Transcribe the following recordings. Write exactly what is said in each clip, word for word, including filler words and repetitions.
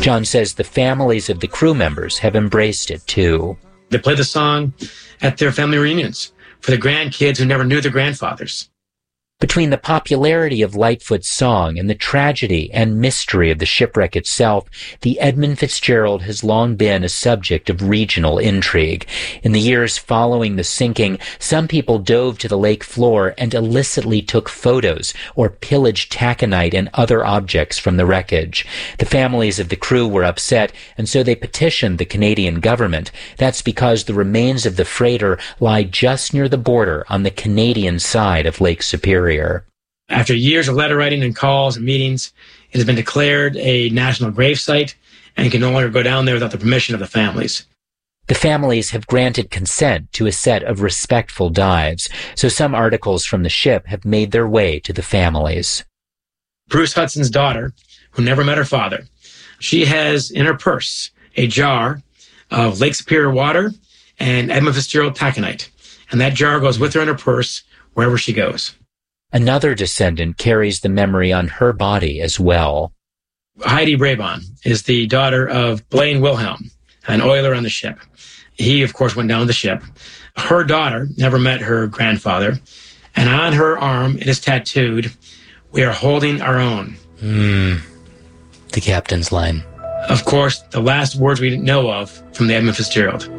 John says the families of the crew members have embraced it, too. They play the song at their family reunions for the grandkids who never knew their grandfathers. Between the popularity of Lightfoot's song and the tragedy and mystery of the shipwreck itself, the Edmund Fitzgerald has long been a subject of regional intrigue. In the years following the sinking, some people dove to the lake floor and illicitly took photos or pillaged taconite and other objects from the wreckage. The families of the crew were upset, and so they petitioned the Canadian government. That's because the remains of the freighter lie just near the border on the Canadian side of Lake Superior. After years of letter writing and calls and meetings, it has been declared a national grave site, and you can no longer go down there without the permission of the families. The families have granted consent to a set of respectful dives, so some articles from the ship have made their way to the families. Bruce Hudson's daughter, who never met her father, she has in her purse a jar of Lake Superior water and Edmund Fitzgerald taconite, and that jar goes with her in her purse wherever she goes. Another descendant carries the memory on her body as well. Heidi Brabon is the daughter of Blaine Wilhelm, an oiler on the ship. He, of course, went down with the ship. Her daughter never met her grandfather, and on her arm it is tattooed, "We are holding our own." Hmm. The captain's line. Of course, the last words we know of from the Edmund Fitzgerald.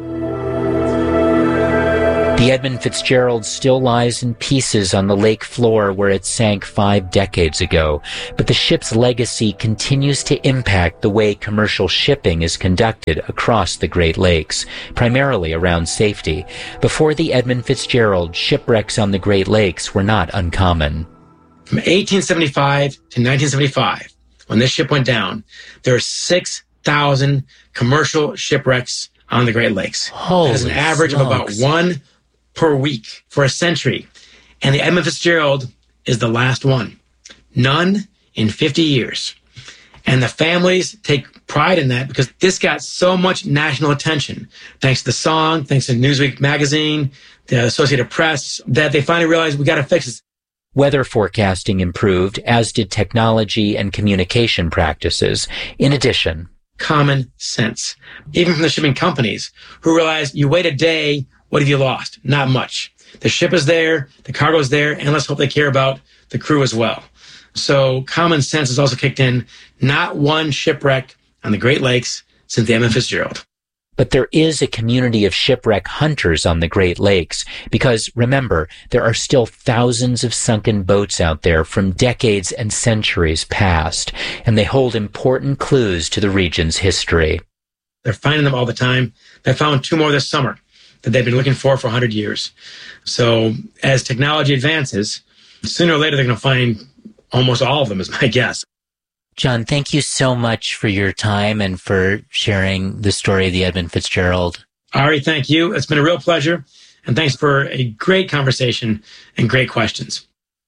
The Edmund Fitzgerald still lies in pieces on the lake floor where it sank five decades ago, but the ship's legacy continues to impact the way commercial shipping is conducted across the Great Lakes, primarily around safety. Before the Edmund Fitzgerald, shipwrecks on the Great Lakes were not uncommon. From eighteen seventy-five to nineteen seventy-five, when this ship went down, there are six thousand commercial shipwrecks on the Great Lakes. Holy That is an average smokes. of about one per week for a century. And the Edmund Fitzgerald is the last one. None in fifty years. And the families take pride in that because this got so much national attention, thanks to the song, thanks to Newsweek magazine, the Associated Press, that they finally realized we got to fix this. Weather forecasting improved, as did technology and communication practices. In addition, common sense, even from the shipping companies, who realized you wait a day, what have you lost? Not much. The ship is there, the cargo is there, and let's hope they care about the crew as well. So common sense has also kicked in. Not one shipwreck on the Great Lakes since the Edmund Fitzgerald. But there is a community of shipwreck hunters on the Great Lakes because, remember, there are still thousands of sunken boats out there from decades and centuries past, and they hold important clues to the region's history. They're finding them all the time. They found two more this summer that they've been looking for for one hundred years. So as technology advances, sooner or later they're going to find almost all of them, is my guess. John, thank you so much for your time and for sharing the story of the Edmund Fitzgerald. Ari, thank you. It's been a real pleasure. And thanks for a great conversation and great questions.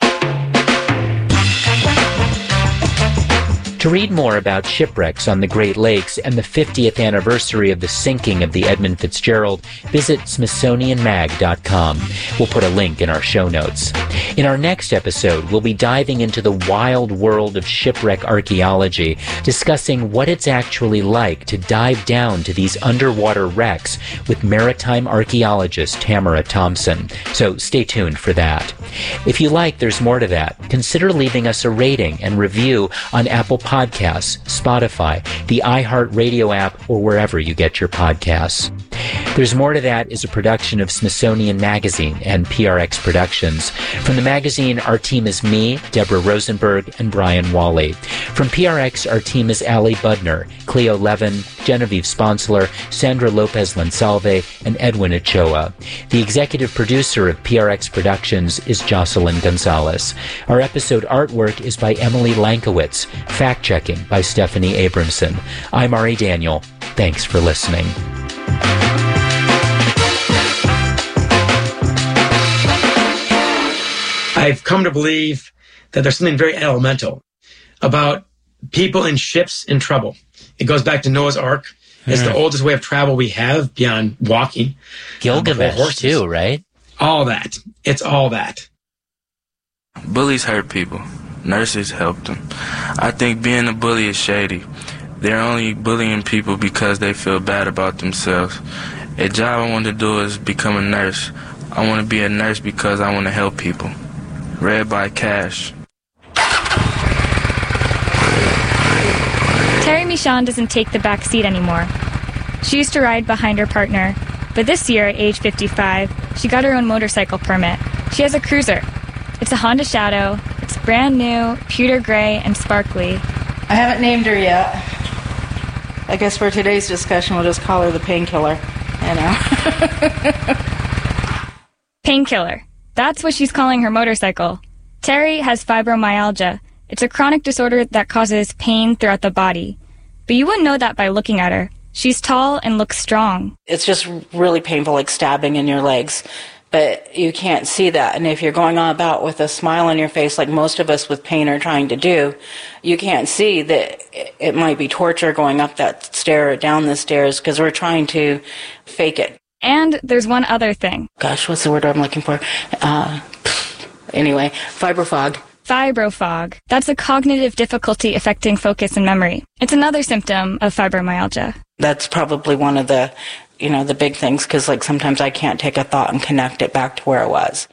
To read more about shipwrecks on the Great Lakes and the fiftieth anniversary of the sinking of the Edmund Fitzgerald, visit Smithsonian Mag dot com. We'll put a link in our show notes. In our next episode, we'll be diving into the wild world of shipwreck archaeology, discussing what it's actually like to dive down to these underwater wrecks with maritime archaeologist Tamara Thompson. So stay tuned for that. If you like There's More to That, consider leaving us a rating and review on Apple Podcasts, Spotify, the iHeartRadio app, or wherever you get your podcasts. There's More to That is a production of Smithsonian Magazine and P R X Productions. From the magazine, our team is me, Deborah Rosenberg, and Brian Wally. From P R X, our team is Allie Budner, Cleo Levin, Genevieve Sponsler, Sandra Lopez-Lansalve, and Edwin Ochoa. The executive producer of P R X Productions is Jocelyn Gonzalez. Our episode artwork is by Emily Lankowitz. Fact-checking by Stephanie Abramson. I'm Ari Daniel. Thanks for listening. I've come to believe that there's something very elemental about people in ships in trouble. It goes back to Noah's Ark. It's mm. the oldest way of travel we have beyond walking. Gilgamesh, uh, too, right? All that. It's all that. Bullies hurt people. Nurses help them. I think being a bully is shady. They're only bullying people because they feel bad about themselves. A job I want to do is become a nurse. I want to be a nurse because I want to help people. Read by Cash. Terry Michon doesn't take the back seat anymore. She used to ride behind her partner, but this year, at age fifty-five, she got her own motorcycle permit. She has a cruiser. It's a Honda Shadow. It's brand new, pewter gray, and sparkly. I haven't named her yet. I guess for today's discussion, we'll just call her the Painkiller, you know. Painkiller. That's what she's calling her motorcycle. Terry has fibromyalgia. It's a chronic disorder that causes pain throughout the body. But you wouldn't know that by looking at her. She's tall and looks strong. It's just really painful, like stabbing in your legs. But you can't see that. And if you're going on about with a smile on your face, like most of us with pain are trying to do, you can't see that it might be torture going up that stair or down the stairs because we're trying to fake it. And there's one other thing. Gosh, what's the word I'm looking for? Uh, anyway, fibrofog. Fibrofog. That's a cognitive difficulty affecting focus and memory. It's another symptom of fibromyalgia. That's probably one of the, you know, the big things, because like sometimes I can't take a thought and connect it back to where it was.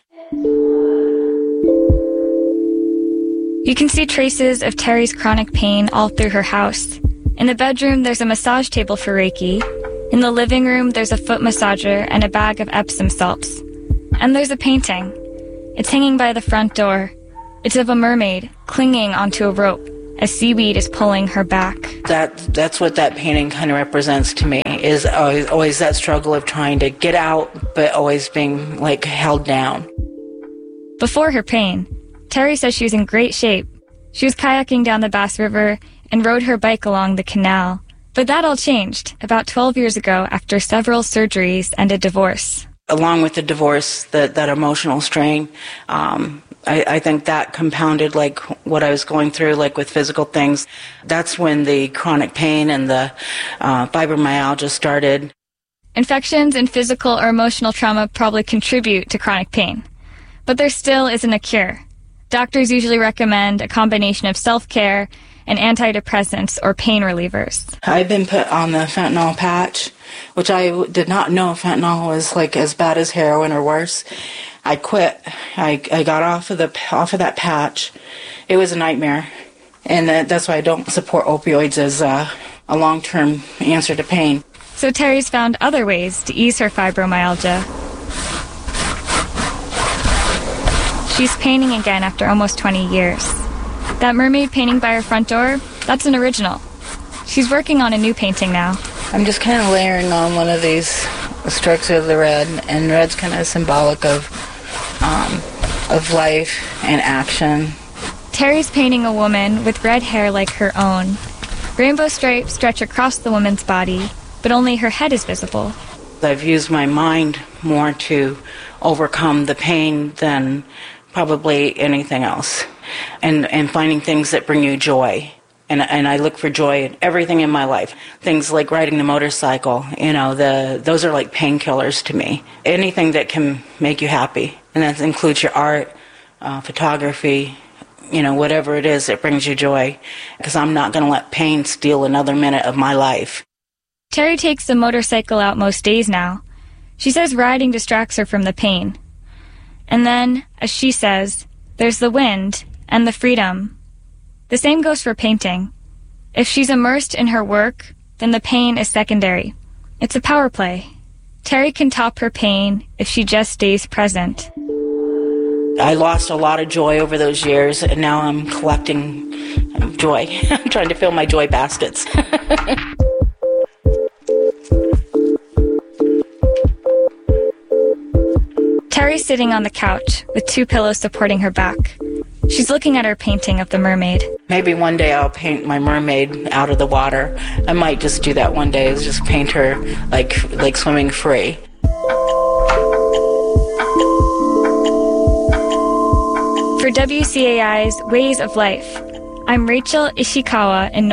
You can see traces of Terry's chronic pain all through her house. In the bedroom, there's a massage table for Reiki. In the living room, there's a foot massager and a bag of Epsom salts. And there's a painting. It's hanging by the front door. It's of a mermaid clinging onto a rope as seaweed is pulling her back. That that's what that painting kind of represents to me, is always, always that struggle of trying to get out, but always being like held down. Before her pain, Terry says she was in great shape. She was kayaking down the Bass River and rode her bike along the canal. But that all changed about twelve years ago after several surgeries and a divorce. Along with the divorce, that, that emotional strain, um, I, I think that compounded like what I was going through, like with physical things. That's when the chronic pain and the uh, fibromyalgia started. Infections and physical or emotional trauma probably contribute to chronic pain. But there still isn't a cure. Doctors usually recommend a combination of self-care and antidepressants or pain relievers. I've been put on the fentanyl patch, which I did not know fentanyl was like as bad as heroin or worse. I quit. I, I got off of the off of that patch. It was a nightmare, and that's why I don't support opioids as a, a long-term answer to pain. So Terry's found other ways to ease her fibromyalgia. She's painting again after almost twenty years. That mermaid painting by her front door, that's an original. She's working on a new painting now. I'm just kind of layering on one of these strokes of the red, and red's kind of symbolic of um, of life and action. Terry's painting a woman with red hair like her own. Rainbow stripes stretch across the woman's body, but only her head is visible. I've used my mind more to overcome the pain than probably anything else, and and finding things that bring you joy. And and I look for joy in everything in my life. Things like riding the motorcycle, you know, the those are like painkillers to me. Anything that can make you happy, and that includes your art, uh, photography, you know, whatever it is that brings you joy, because I'm not going to let pain steal another minute of my life. Terry takes the motorcycle out most days now. She says riding distracts her from the pain. And then, as she says, there's the wind and the freedom. The same goes for painting. If she's immersed in her work, then the pain is secondary. It's a power play. Terry can top her pain if she just stays present. I lost a lot of joy over those years, and now I'm collecting joy. I'm trying to fill my joy baskets. Terry's sitting on the couch with two pillows supporting her back. She's looking at her painting of the mermaid. Maybe one day I'll paint my mermaid out of the water. I might just do that one day, is just paint her like like swimming free. For W C A I's Ways of Life, I'm Rachel Ishikawa in